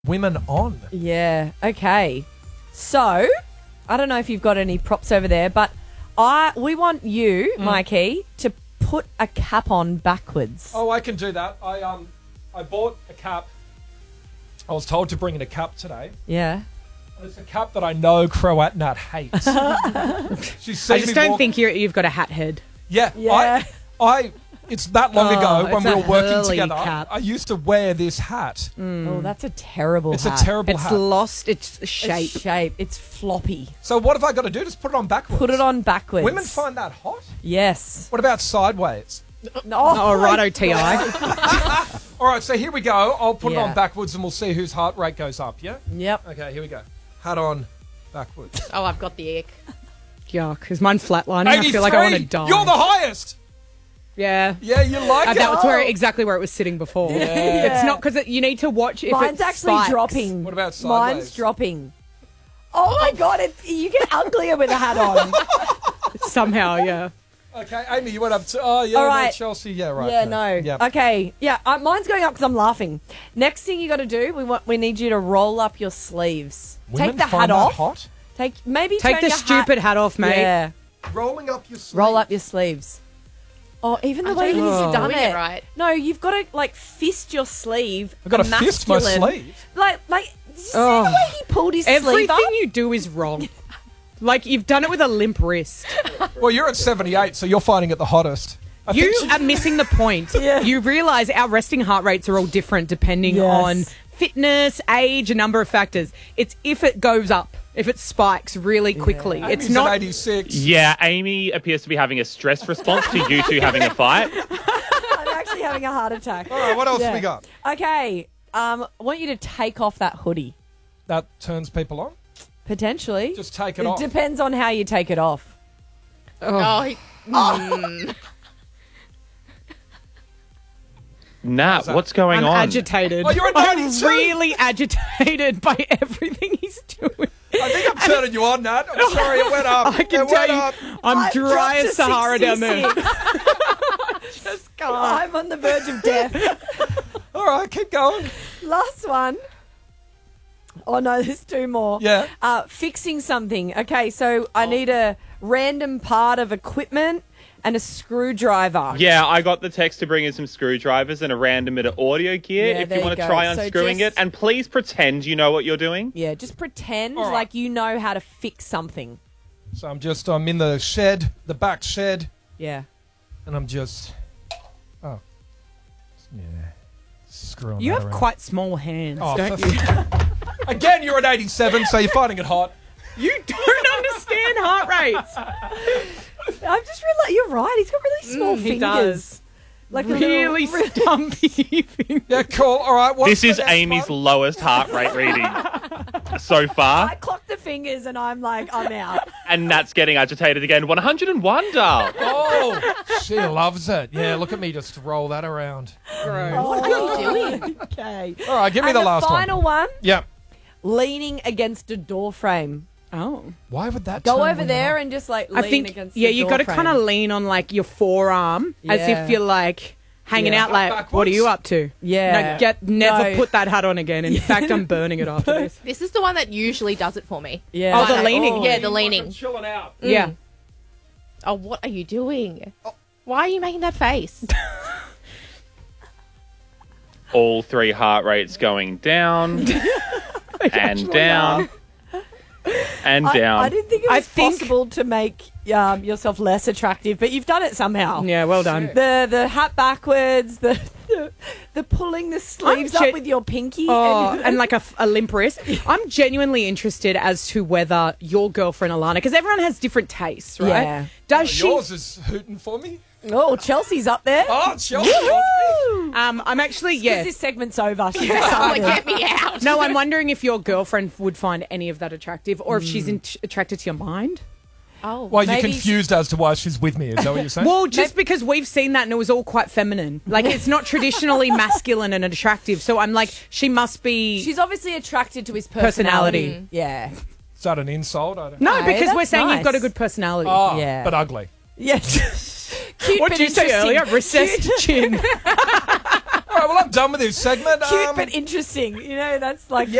women on. Yeah. Okay. So, I don't know if you've got any props over there, but we want you, Mikey, to put a cap on backwards. Oh, I can do that. I bought a cap. I was told to bring in a cap today. Yeah. It's a cap that I know Croat Nat hates. She's seen I just me don't walk- think you've got a hat head. Yeah. Yeah. It's that long ago when it's we a were working hurley together. cap. I used to wear this hat. Oh, that's a terrible It's hat. a terrible It's hat. lost its shape. It's shape. It's floppy. So what have I got to do? Just put it on backwards. Put it on backwards. Women find that hot? Yes. What about sideways? Oh, righto, T.I. All right, so here we go. I'll put it Yeah. on backwards and we'll see whose heart rate goes up, yeah? Yep. Okay, here we go. Hat on backwards. Oh, I've got the ick. Yuck. Is mine flatlining? I feel like I want to die. You're the highest! Yeah. Yeah, you like it? That was exactly where it was sitting before. Yeah. It's not because you need to watch if Mine's it actually spikes. dropping. What about sideways? Mine's dropping. Oh my God, you get uglier with a hat on. Somehow, yeah. Okay, Amy, you went up to... Oh, yeah, All no, right. Chelsea. Yeah, right. Yeah, no. Yeah. Okay, yeah, mine's going up because I'm laughing. Next thing you got to do, we need you to roll up your sleeves. Women Take the find hat that off. hot? Take Take the your stupid hat off, mate. Yeah, Rolling up your sleeves. roll up your sleeves. Oh, even the I way don't he's think he's done doing it. it right. No, you've got to fist your sleeve. I've got to fist my masculine. sleeve. Like, did you see the way he pulled his sleeve Everything up? you do is wrong. Like, you've done it with a limp wrist. Well, you're at 78, so you're finding it the hottest. I You think are missing the point. Yeah. You realise our resting heart rates are all different depending Yes. on fitness, age, a number of factors. It's if it goes up, if it spikes really quickly. It's Amy's not... at 86. Yeah, Amy appears to be having a stress response to you two having a fight. I'm actually having a heart attack. All right, what else Yeah. have we got? Okay, I want you to take off that hoodie. That turns people on? Potentially. Just take it off. Depends on how you take it off. Oh, Nat, what's going I'm on? agitated. Oh, you're at I'm 92? really agitated by everything he's doing. I think I'm turning you on, Nat. I'm sorry, it went up. I can It tell went you, up. I'm I've dry dropped as to Sahara down there. 66. Just can't. I'm on the verge of death. All right, keep going. Last one. Oh no, there's two more. Yeah. Fixing something. Okay, so I need a random part of equipment and a screwdriver. Yeah, I got the text to bring in some screwdrivers and a random bit of audio gear Yeah, if there you you want to go. try So unscrewing just- it. And please pretend you know what you're doing. Yeah, just pretend All right. like you know how to fix something. So I'm in the shed, the back shed, Yeah. and I'm just... Oh. Yeah. Screwing You that have around. quite small hands, Oh, don't for- you? Again, you're at 87, so you're finding it hot. You don't understand heart rates. I've just realised, you're right, he's got really small he fingers. does. Like a Really little, stumpy fingers. Yeah, cool. All right. What's This the is next Amy's one? lowest heart rate reading so far. I clock the fingers and I'm like, I'm out. And Nat's getting agitated again. 101, doll. Oh, she loves it. Yeah, look at me just roll that around. what are you doing? Okay. All right, give me And the last final one, Yeah. leaning against a door frame. Oh. Why would that Go turn over women there on? and just like I lean think, against yeah, the you door got to frame. kind of lean on like your forearm as Yeah. if you're like hanging Yeah. out like, Backwards? what are you up to? Yeah. No, never No. put that hat on again. In fact, I'm burning it after this. This is the one that usually does it for me. Yeah. Oh, the leaning. Yeah, the leaning. Chilling out. Yeah. Oh, what are you doing? Why are you making that face? All three heart rates going down and down and down. I didn't think it I was think- possible to make yourself less attractive, but you've done it somehow. Yeah, well done. The hat backwards, the pulling the sleeves up gen- with your pinky. Oh, and like a limp wrist. I'm genuinely interested as to whether your girlfriend Alana, because everyone has different tastes, right? Yeah. Does she? Yours is hooting for me. Oh, Chelsea's up there. Oh, Chelsea. I'm actually Because this segment's over. She's Oh, excited. get me out. No, I'm wondering if your girlfriend would find any of that attractive, or if she's attracted to your mind. Oh, Well, you're Maybe confused as to why she's with me. Is that what you're saying? Well, just because we've seen that and it was all quite feminine. Like, it's not traditionally masculine and attractive. So I'm like, she must be... She's obviously attracted to his personality. Yeah. Is that an insult? I don't no, No, because we're that's saying nice. you've got a good personality. Oh, Yeah. but ugly. Yes. Cute, What but did you say interesting. earlier? Recessed chin. All right, well, I'm done with this segment. Cute but interesting. You know, that's like